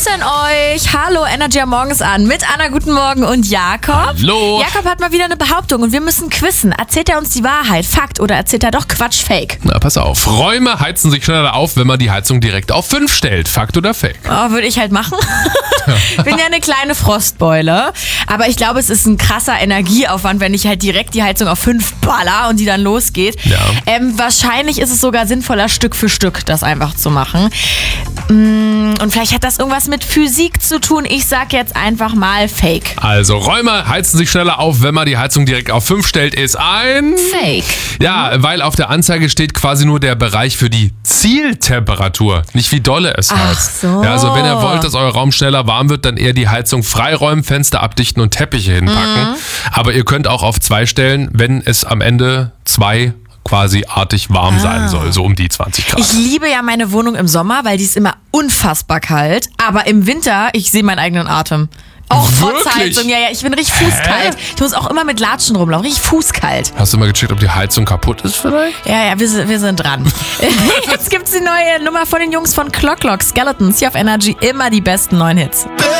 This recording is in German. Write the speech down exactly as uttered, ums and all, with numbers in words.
grüßen euch. Hallo, Energy am Morgens an mit Anna, guten Morgen und Jakob. Hallo. Jakob hat mal wieder eine Behauptung und wir müssen quizzen. Erzählt er uns die Wahrheit, Fakt oder erzählt er doch Quatsch, Fake? Na, pass auf. Räume heizen sich schneller auf, wenn man die Heizung direkt auf fünf stellt. Fakt oder Fake? Oh, würde ich halt machen. Ich bin ja eine kleine Frostbeule. Aber ich glaube, es ist ein krasser Energieaufwand, wenn ich halt direkt die Heizung auf fünf baller und die dann losgeht. Ja. Ähm, wahrscheinlich ist es sogar sinnvoller, Stück für Stück das einfach zu machen. Und vielleicht hat das irgendwas mit Physik zu tun. Ich sag jetzt einfach mal Fake. Also, Räume heizen sich schneller auf, wenn man die Heizung direkt auf fünf stellt, ist ein... Fake. Ja, weil auf der Anzeige steht quasi nur der Bereich für die Zieltemperatur, nicht wie dolle es Ach heizt. so. Ja, also wenn ihr wollt, dass euer Raum schneller warm wird, dann eher die Heizung freiräumen, Fenster abdichten und Teppiche hinpacken. Mhm. Aber ihr könnt auch auf zwei stellen, wenn es am Ende zwei quasi artig warm ah. sein soll, so um die zwanzig Grad. Ich liebe ja meine Wohnung im Sommer, weil die ist immer unfassbar kalt. Aber im Winter, ich sehe meinen eigenen Atem. Auch trotz Heizung. Ja, ja, ich bin richtig fußkalt. Hä? Ich muss auch immer mit Latschen rumlaufen. Richtig fußkalt. Hast du mal gecheckt, ob die Heizung kaputt ist vielleicht? Ja, ja, wir sind, wir sind dran. Jetzt gibt's die neue Nummer von den Jungs von Clock Clock Skeletons. Hier auf Energy immer die besten neuen Hits.